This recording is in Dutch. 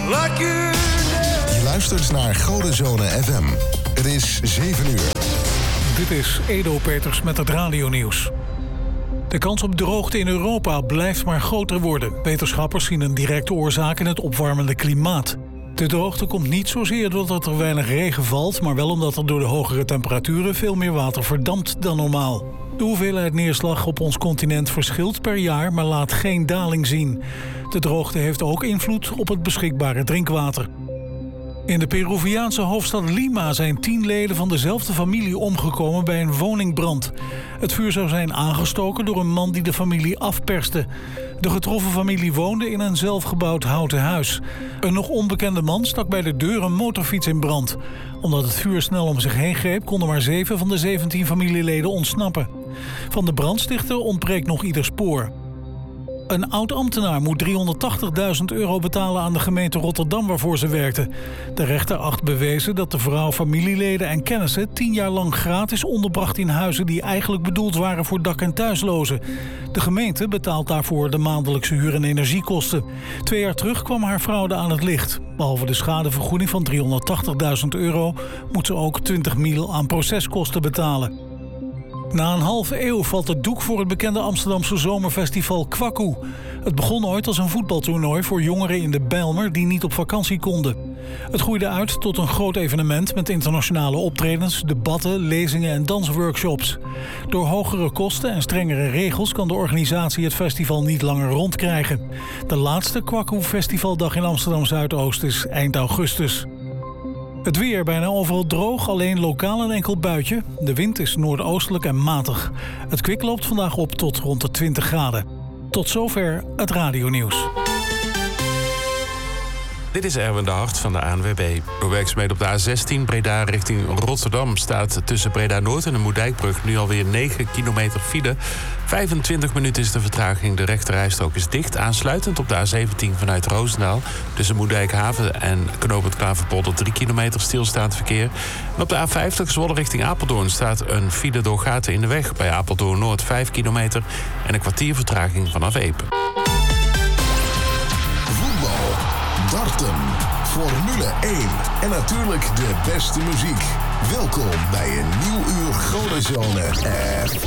Je luistert naar Godenzone FM. Het is 7 uur. Dit is Edo Peters met het radionieuws. De kans op droogte in Europa blijft maar groter worden. Wetenschappers zien een directe oorzaak in het opwarmende klimaat. De droogte komt niet zozeer doordat er weinig regen valt, maar wel omdat er door de hogere temperaturen veel meer water verdampt dan normaal. De hoeveelheid neerslag op ons continent verschilt per jaar, maar laat geen daling zien. De droogte heeft ook invloed op het beschikbare drinkwater. In de Peruviaanse hoofdstad Lima zijn 10 leden van dezelfde familie omgekomen bij een woningbrand. Het vuur zou zijn aangestoken door een man die de familie afperste. De getroffen familie woonde in een zelfgebouwd houten huis. Een nog onbekende man stak bij de deur een motorfiets in brand. Omdat het vuur snel om zich heen greep, konden maar 7 van de 17 familieleden ontsnappen. Van de brandstichter ontbreekt nog ieder spoor. Een oud-ambtenaar moet €380.000 betalen aan de gemeente Rotterdam waarvoor ze werkte. De rechter acht bewezen dat de vrouw familieleden en kennissen 10 jaar lang gratis onderbracht in huizen die eigenlijk bedoeld waren voor dak- en thuislozen. De gemeente betaalt daarvoor de maandelijkse huur- en energiekosten. 2 jaar terug kwam haar fraude aan het licht. Behalve de schadevergoeding van €380.000 moet ze ook 20 mil aan proceskosten betalen. Na een halve eeuw valt het doek voor het bekende Amsterdamse zomerfestival Kwaku. Het begon ooit als een voetbaltoernooi voor jongeren in de Bijlmer die niet op vakantie konden. Het groeide uit tot een groot evenement met internationale optredens, debatten, lezingen en dansworkshops. Door hogere kosten en strengere regels kan de organisatie het festival niet langer rondkrijgen. De laatste Kwaku-festivaldag in Amsterdam-Zuidoost is eind augustus. Het weer bijna overal droog, alleen lokaal een enkel buitje. De wind is noordoostelijk en matig. Het kwik loopt vandaag op tot rond de 20 graden. Tot zover het radionieuws. Dit is Erwin de Hart van de ANWB. Door werkzaamheden op de A16 Breda richting Rotterdam staat tussen Breda Noord en de Moerdijkbrug nu alweer 9 kilometer file. 25 minuten is de vertraging. De rechterrijstrook is dicht. Aansluitend op de A17 vanuit Roosendaal tussen Moerdijkhaven en knooppunt Klaverpolder 3 kilometer stilstaand verkeer. En op de A50 Zwolle richting Apeldoorn staat een file door gaten in de weg. Bij Apeldoorn Noord 5 kilometer en een kwartier vertraging vanaf Epe. Darten, Formule 1 en natuurlijk de beste muziek. Welkom bij een nieuw uur Godenzone.